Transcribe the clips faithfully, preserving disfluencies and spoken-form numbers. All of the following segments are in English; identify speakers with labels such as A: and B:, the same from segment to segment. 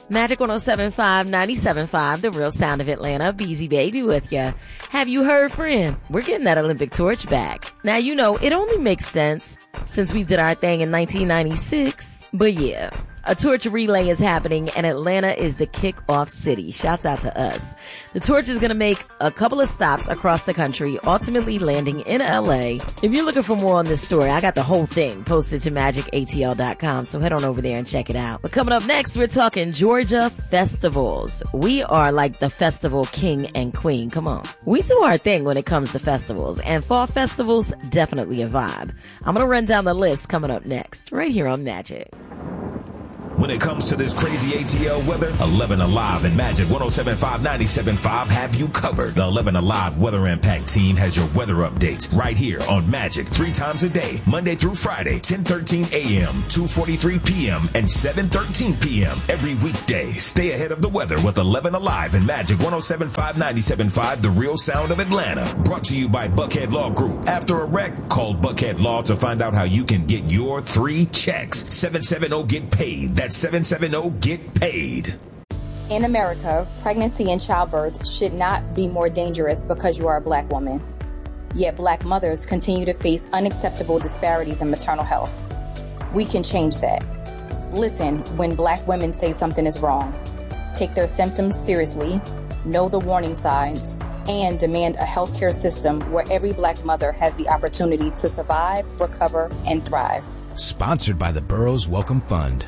A: Magic one oh seven point five, ninety-seven point five, the real sound of Atlanta. Beezy Baby with ya. Have you heard, friend? We're getting that Olympic torch back. Now, you know, it only makes sense since we did our thing in nineteen ninety-six. But yeah, a torch relay is happening and Atlanta is the kickoff city. Shouts out to us. The torch is going to make a couple of stops across the country, ultimately landing in L A. If you're looking for more on this story, I got the whole thing posted to magic A T L dot com, so head on over there and check it out. But coming up next, we're talking Georgia festivals. We are like the festival king and queen. Come on. We do our thing when it comes to festivals, and fall festivals, definitely a vibe. I'm going to run down the list coming up next, right here on Magic.
B: When it comes to this crazy A T L weather, eleven Alive and Magic one oh seven point five, ninety-seven point five have you covered. The eleven Alive Weather Impact team has your weather updates right here on Magic three times a day, Monday through Friday, ten thirteen a.m., two forty-three p.m., and seven thirteen p.m. every weekday. Stay ahead of the weather with eleven Alive and Magic one oh seven point five, ninety-seven point five, the real sound of Atlanta. Brought to you by Buckhead Law Group. After a wreck, call Buckhead Law to find out how you can get your three checks. seven seven zero get paid. That's seven seven zero get paid.
C: In America, pregnancy and childbirth should not be more dangerous because you are a black woman. Yet black mothers continue to face unacceptable disparities in maternal health. We can change that. Listen when black women say something is wrong. Take their symptoms seriously, know the warning signs, and demand a healthcare system where every black mother has the opportunity to survive, recover, and thrive.
D: Sponsored by the Burroughs Welcome Fund.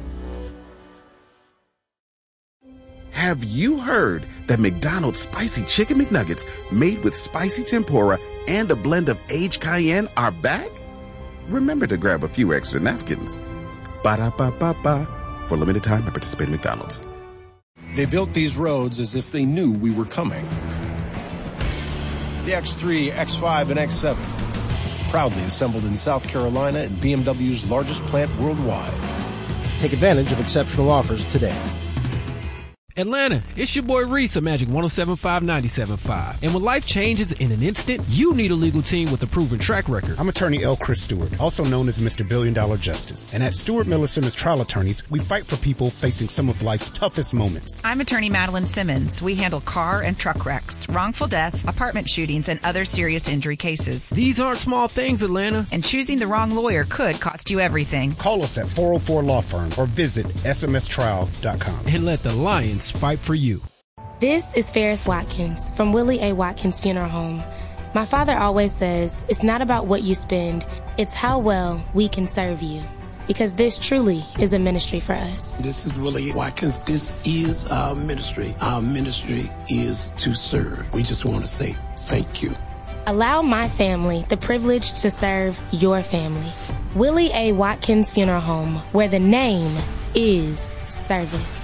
E: Have you heard that McDonald's Spicy Chicken McNuggets made with spicy tempura and a blend of aged cayenne are back? Remember to grab a few extra napkins. Ba-da-ba-ba-ba. For limited time at participating McDonald's.
F: They built these roads as if they knew we were coming. The X three, X five, and X seven. Proudly assembled in South Carolina at B M W's largest plant worldwide.
G: Take advantage of exceptional offers today.
H: Atlanta, it's your boy Reese of Magic one oh seven point five, ninety-seven point five. And when life changes in an instant, you need a legal team with a proven track record.
I: I'm attorney L. Chris Stewart, also known as Mister Billion Dollar Justice. And at Stewart Miller Simmons Trial Attorneys, we fight for people facing some of life's toughest moments.
J: I'm attorney Madeline Simmons. We handle car and truck wrecks, wrongful death, apartment shootings, and other serious injury cases.
H: These aren't small things, Atlanta.
J: And choosing the wrong lawyer could cost you everything.
I: Call us at four oh four Law Firm or visit S M S trial dot com.
H: And let the Lions fight for you.
K: This is Ferris Watkins from Willie A. Watkins Funeral Home. My father always says, it's not about what you spend, it's how well we can serve you. Because this truly is a ministry for us.
L: This is Willie Watkins. This is our ministry. Our ministry is to serve. We just want to say thank you.
K: Allow my family the privilege to serve your family. Willie A. Watkins Funeral Home, where the name is service.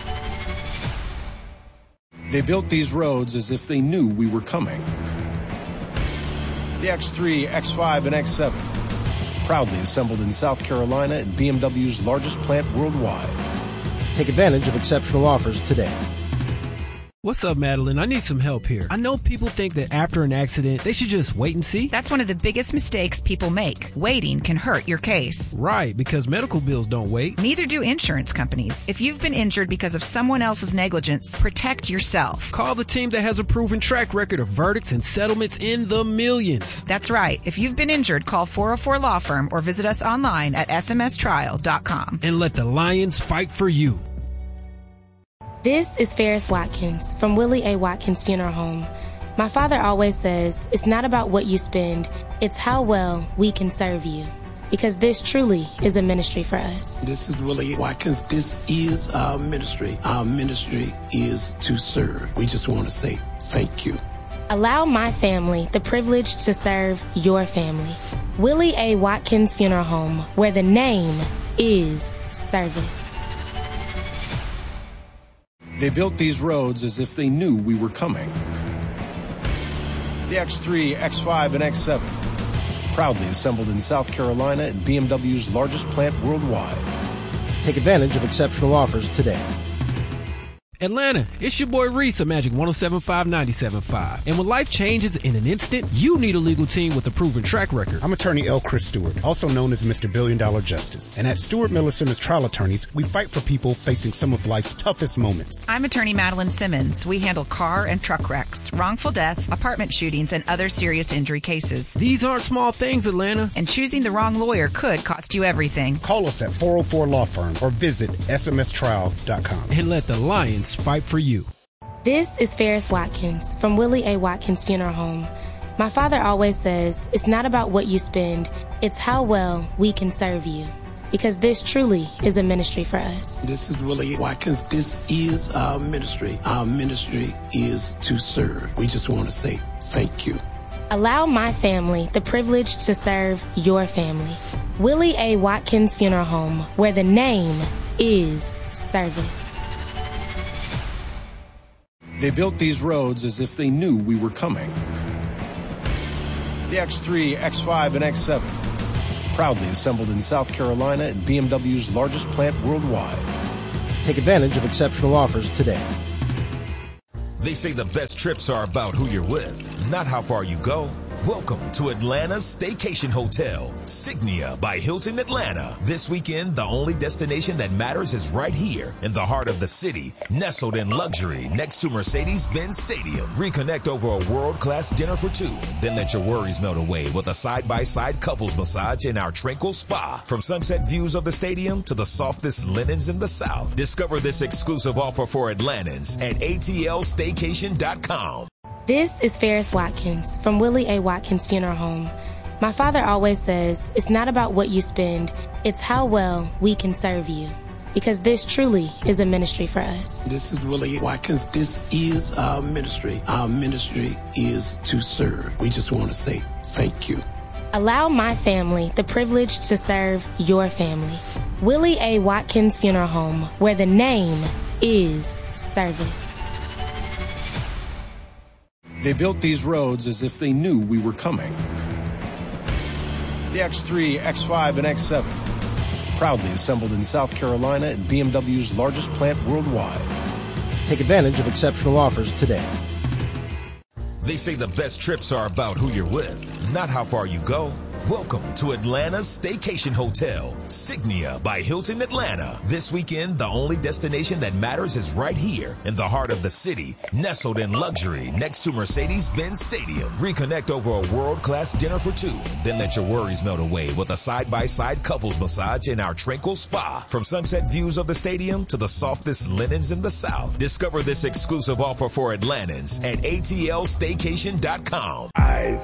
F: They built these roads as if they knew we were coming. The X three, X five, and X seven. Proudly assembled in South Carolina at B M W's largest plant worldwide.
G: Take advantage of exceptional offers today.
H: What's up, Madeline? I need some help here. I know people think that after an accident, they should just wait and see.
J: That's one of the biggest mistakes people make. Waiting can hurt your case.
H: Right, because medical bills don't wait.
J: Neither do insurance companies. If you've been injured because of someone else's negligence, protect yourself.
H: Call the team that has a proven track record of verdicts and settlements in the millions.
J: That's right. If you've been injured, call four oh four Law Firm or visit us online at S M S trial dot com.
H: And let the Lions fight for you.
K: This is Ferris Watkins from Willie A. Watkins Funeral Home. My father always says, it's not about what you spend, it's how well we can serve you. Because this truly is a ministry for us.
L: This is Willie Watkins. This is our ministry. Our ministry is to serve. We just want to say thank you.
K: Allow my family the privilege to serve your family. Willie A. Watkins Funeral Home, where the name is service.
F: They built these roads as if they knew we were coming. The X three, X five, and X seven. Proudly assembled in South Carolina at B M W's largest plant worldwide.
G: Take advantage of exceptional offers today.
H: Atlanta, it's your boy Reese of Magic one oh seven point five ninety-seven point five. And when life changes in an instant, you need a legal team with a proven track record.
I: I'm attorney L. Chris Stewart, also known as Mister Billion Dollar Justice. And at Stewart Miller Simmons Trial Attorneys, we fight for people facing some of life's toughest moments.
J: I'm attorney Madeline Simmons. We handle car and truck wrecks, wrongful death, apartment shootings, and other serious injury cases.
H: These aren't small things, Atlanta.
J: And choosing the wrong lawyer could cost you everything.
I: Call us at four oh four Law Firm or visit S M S trial dot com.
H: And let the Lions fight for you.
K: This is Ferris Watkins from Willie A. Watkins Funeral Home. My father always says, it's not about what you spend, it's how well we can serve you. Because this truly is a ministry for us.
L: This is Willie Watkins. This is our ministry. Our ministry is to serve. We just want to say thank you.
K: Allow my family the privilege to serve your family. Willie A. Watkins Funeral Home, where the name is service.
F: They built these roads as if they knew we were coming. The X three, X five, and X seven, proudly assembled in South Carolina at B M W's largest plant worldwide.
G: Take advantage of exceptional offers today.
B: They say the best trips are about who you're with, not how far you go. Welcome to Atlanta's Staycation Hotel, Signia by Hilton Atlanta. This weekend, the only destination that matters is right here in the heart of the city, nestled in luxury next to Mercedes-Benz Stadium. Reconnect over a world-class dinner for two, then let your worries melt away with a side-by-side couples massage in our tranquil spa. From sunset views of the stadium to the softest linens in the South, discover this exclusive offer for Atlantans at A T L staycation dot com.
K: This is Ferris Watkins from Willie A. Watkins Funeral Home. My father always says, it's not about what you spend, it's how well we can serve you. Because this truly is a ministry for us.
L: This is Willie Watkins. This is our ministry. Our ministry is to serve. We just want to say thank you.
K: Allow my family the privilege to serve your family. Willie A. Watkins Funeral Home, where the name is service.
F: They built these roads as if they knew we were coming. The X three, X five, and X seven, proudly assembled in South Carolina at B M W's largest plant worldwide.
G: Take advantage of exceptional offers today.
B: They say the best trips are about who you're with, not how far you go. Welcome to Atlanta's Staycation Hotel, Signia by Hilton Atlanta. This weekend, the only destination that matters is right here in the heart of the city, nestled in luxury next to Mercedes-Benz Stadium. Reconnect over a world-class dinner for two, then let your worries melt away with a side-by-side couples massage in our tranquil spa. From sunset views of the stadium to the softest linens in the South, discover this exclusive offer for Atlantans at A T L staycation dot com. I